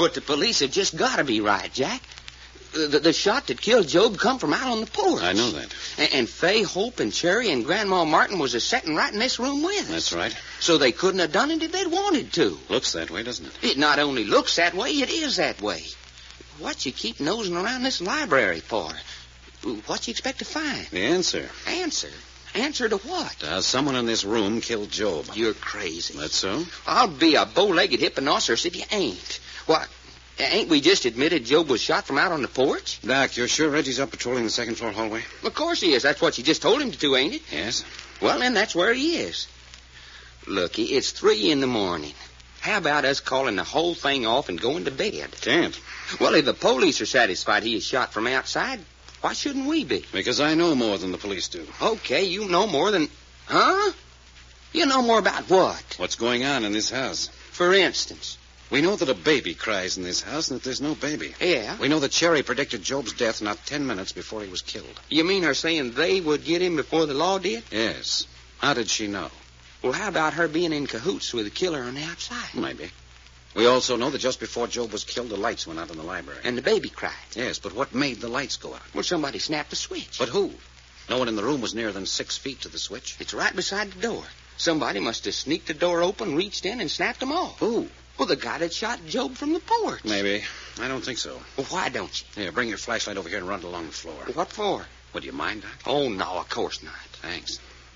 But the police have just got to be right, Jack. The shot that killed Job come from out on the porch. I know that. And Fay, Hope, and Cherry and Grandma Martin was sitting right in this room with us. That's right. So they couldn't have done it if they'd wanted to. Looks that way, doesn't it? It not only looks that way, it is that way. What you keep nosing around this library for? What you expect to find? The answer. Answer? Answer to what? Does someone in this room kill Job? You're crazy. That's so? I'll be a bow-legged hippopotamus if you ain't. What? Ain't we just admitted Job was shot from out on the porch? Doc, you're sure Reggie's up patrolling the second-floor hallway? Of course he is. That's what you just told him to do, ain't it? Yes. Well, then that's where he is. Looky, it's 3 a.m. How about us calling the whole thing off and going to bed? Can't. Well, if the police are satisfied he is shot from outside, why shouldn't we be? Because I know more than the police do. Okay, you know more than... Huh? You know more about what? What's going on in this house? For instance? We know that a baby cries in this house and that there's no baby. Yeah? We know that Cherry predicted Job's death not 10 minutes before he was killed. You mean her saying they would get him before the law did? Yes. How did she know? Well, how about her being in cahoots with the killer on the outside? Maybe. We also know that just before Job was killed, the lights went out in the library. And the baby cried. Yes, but what made the lights go out? Well, somebody snapped the switch. But who? No one in the room was nearer than 6 feet to the switch. It's right beside the door. Somebody must have sneaked the door open, reached in, and snapped them off. Who? Well, the guy that shot Job from the porch. Maybe. I don't think so. Well, why don't you? Here, bring your flashlight over here and run it along the floor. What for? Would you mind, Doc? Oh, no, of course not. Thanks.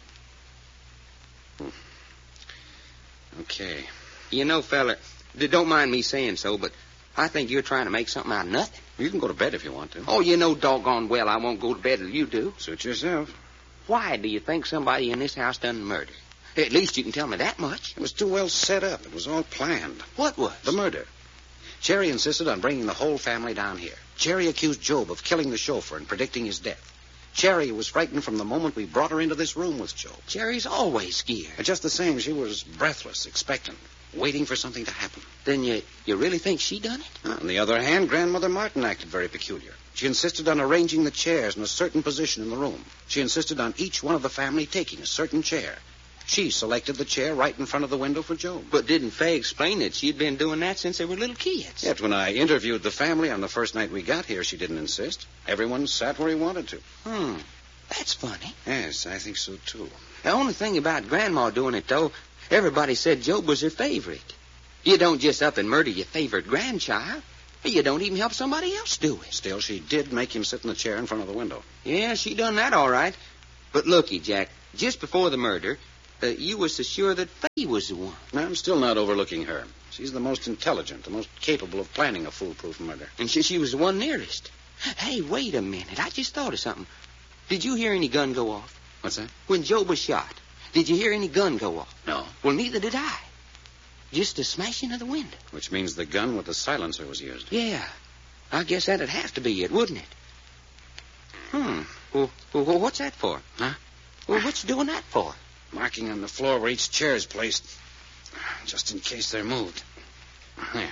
Okay. You know, fella, don't mind me saying so, but I think you're trying to make something out of nothing. You can go to bed if you want to. Oh, you know doggone well I won't go to bed till you do. Suit yourself. Why do you think somebody in this house done the murder? At least you can tell me that much. It was too well set up. It was all planned. What was? The murder. Cherry insisted on bringing the whole family down here. Cherry accused Job of killing the chauffeur and predicting his death. Cherry was frightened from the moment we brought her into this room with Job. Cherry's always scared. But just the same, she was breathless, expectant, waiting for something to happen. Then you really think she done it? On the other hand, Grandmother Martin acted very peculiar. She insisted on arranging the chairs in a certain position in the room. She insisted on each one of the family taking a certain chair. She selected the chair right in front of the window for Job. But didn't Fay explain that she'd been doing that since they were little kids? Yet when I interviewed the family on the first night we got here, she didn't insist. Everyone sat where he wanted to. That's funny. Yes, I think so, too. The only thing about Grandma doing it, though, everybody said Job was her favorite. You don't just up and murder your favorite grandchild. You don't even help somebody else do it. Still, she did make him sit in the chair in front of the window. Yeah, she done that all right. But looky, Jack, just before the murder, you was so sure that Fay was the one. I'm still not overlooking her. She's the most intelligent, the most capable of planning a foolproof murder. And she was the one nearest. Hey, wait a minute. I just thought of something. Did you hear any gun go off? What's that? When Job was shot, did you hear any gun go off? No. Well, neither did I. Just the smashing of the window. Which means the gun with the silencer was used. Yeah. I guess that'd have to be it, wouldn't it? Well, what's that for? Huh? Well, what's doing that for? Marking on the floor where each chair is placed, just in case they're moved. There.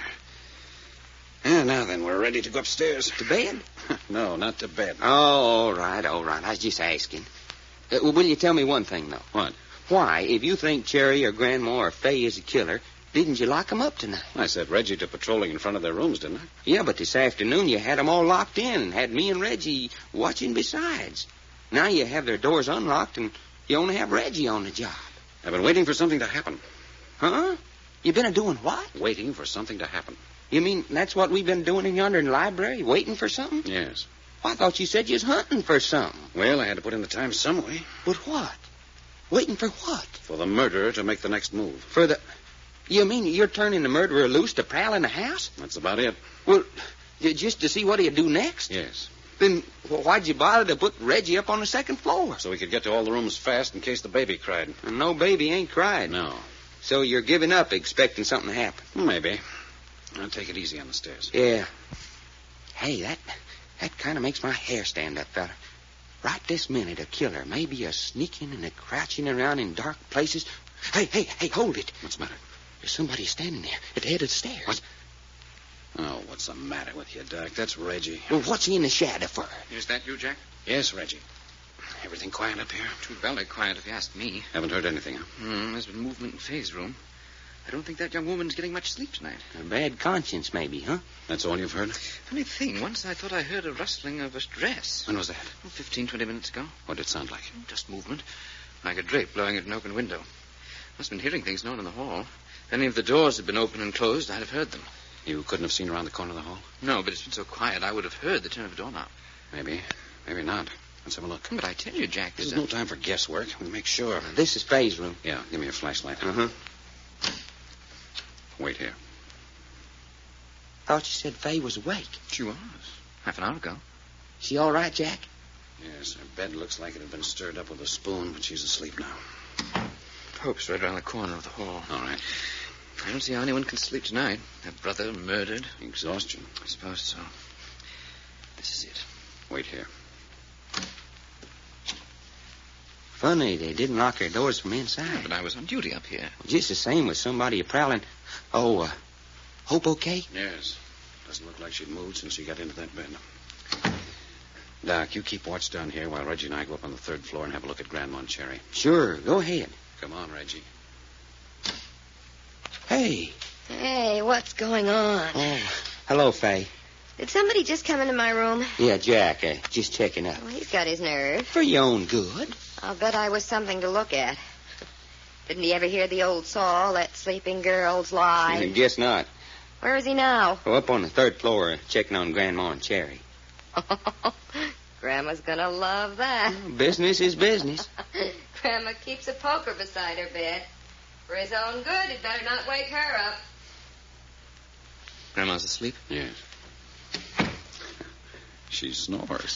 Yeah, now then, we're ready to go upstairs. To bed? No, not to bed. Oh, all right. I was just asking. Will you tell me one thing, though? What? Why, if you think Cherry or Grandma or Fay is a killer, didn't you lock them up tonight? I set Reggie to patrolling in front of their rooms, didn't I? Yeah, but this afternoon you had them all locked in and had me and Reggie watching besides. Now you have their doors unlocked and you only have Reggie on the job. I've been waiting for something to happen. Huh? You been doing what? Waiting for something to happen. You mean that's what we've been doing in yonder in the library, waiting for something? Yes. Well, I thought you said you was hunting for something. Well, I had to put in the time some way. But what? Waiting for what? For the murderer to make the next move. For the... You mean you're turning the murderer loose to prowl in the house? That's about it. Well, just to see what he'd do next? Yes. Then why'd you bother to put Reggie up on the second floor? So we could get to all the rooms fast in case the baby cried. And no baby ain't cried. No. So you're giving up expecting something to happen? Maybe. I'll take it easy on the stairs. Yeah. Hey, that kind of makes my hair stand up, fella. Right this minute, a killer may be a sneaking and a crouching around in dark places. Hey, hold it. What's the matter? There's somebody standing there at the head of the stairs. What? Oh, what's the matter with you, Doc? That's Reggie. Well, what's he in the shadow for? Is that you, Jack? Yes, Reggie. Everything quiet up here? Too belly quiet if you ask me. Haven't heard anything, huh? There's been movement in Fay's room. I don't think that young woman's getting much sleep tonight. A bad conscience, maybe, huh? That's all you've heard? Funny thing, once I thought I heard a rustling of a dress. When was that? 15, 20 minutes ago. What did it sound like? Just movement. Like a drape blowing at an open window. Must have been hearing things known in the hall. If any of the doors had been open and closed, I'd have heard them. You couldn't have seen around the corner of the hall? No, but it's been so quiet, I would have heard the turn of a doorknob. Maybe. Maybe not. Let's have a look. But I tell you, Jack, There's no time for guesswork. We'll make sure. This is Faye's room. Yeah, give me a flashlight. Uh-huh. Wait here. Thought you said Faye was awake. She was. Half an hour ago. She all right, Jack? Yes, her bed looks like it had been stirred up with a spoon, but she's asleep now. Pope's right around the corner of the hall. All right. I don't see how anyone can sleep tonight. Her brother murdered. Exhaustion. I suppose so. This is it. Wait here. Funny, they didn't lock their doors from inside. Yeah, but I was on duty up here. Just the same with somebody prowling. Oh, Hope okay? Yes. Doesn't look like she'd moved since she got into that bed. Doc, you keep watch down here while Reggie and I go up on the third floor and have a look at Grandma Cherry. Sure, go ahead. Come on, Reggie. Hey. Hey, what's going on? Oh, hello, Faye. Did somebody just come into my room? Yeah, Jack, just checking up. Well, he's got his nerve. For your own good. I'll bet I was something to look at. Didn't he ever hear the old saw, let sleeping girls lie? Guess not. Where is he now? Oh, up on the third floor, checking on Grandma and Cherry. Grandma's gonna love that. Business is business. Grandma keeps a poker beside her bed. For his own good, he'd better not wake her up. Grandma's asleep? Yes. She snores.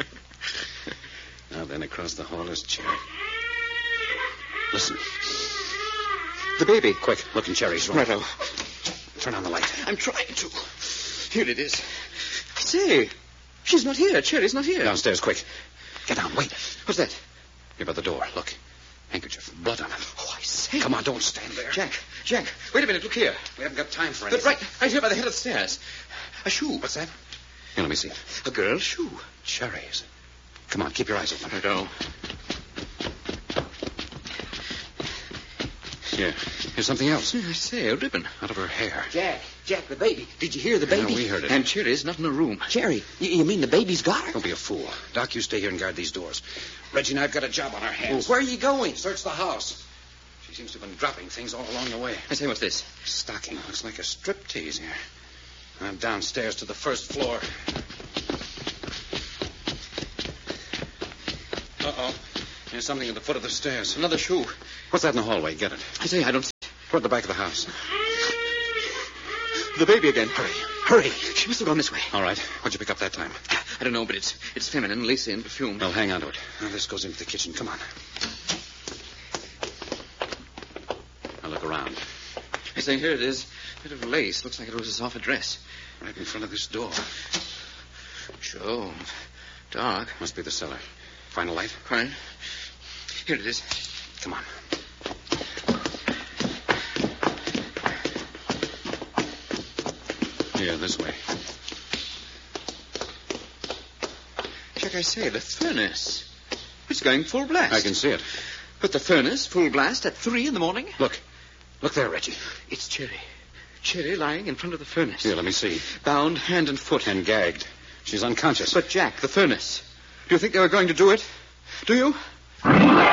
Now then, across the hall is Cherry. Listen. The baby. Quick, look in Cherry's room. Righto. Turn on the light. I'm trying to. Here it is. Say, she's not here. Cherry's not here. Downstairs, quick. Get down, wait. What's that? Here by the door, look. Handkerchief, blood on it. Oh, I say. Come on, don't stand there. Jack, wait a minute. Look here. We haven't got time for But anything. right here by the head of the stairs. A shoe. What's that? Here, let me see it. A girl's shoe. Cherry's. Come on, keep your eyes open. Righto. Here. Here's something else. I say, a ribbon. Out of her hair. Jack, the baby. Did you hear the baby? Yeah, we heard it. And Cherry's not in her room. Cherry, you mean the baby's got her? Don't be a fool. Doc, you stay here and guard these doors. Reggie and I've got a job on our hands. Where are you going? Search the house. She seems to have been dropping things all along the way. I say, what's this? Stocking. Looks like a striptease here. I'm downstairs to the first floor. Uh-oh. There's something at the foot of the stairs. Another shoe. What's that in the hallway? Get it. I say, I don't see. Toward the back of the house. The baby again. Hurry. She must have gone this way. All right. What'd you pick up that time? I don't know, but it's feminine, lacy, and perfumed. Well, hang on to it. Now, this goes into the kitchen. Come on. Now, look around. I say, here it is. Bit of lace. Looks like it was off a dress. Right in front of this door. Sure. Dark. Must be the cellar. Find a light? Fine. Here it is. Come on. Here, this way. Jack, I say, the furnace. It's going full blast. I can see it. But the furnace, full blast, at 3 in the morning? Look. Look there, Reggie. It's Cherry. Cherry lying in front of the furnace. Here, let me see. Bound hand and foot. And gagged. She's unconscious. But, Jack, the furnace. Do you think they were going to do it? Do you?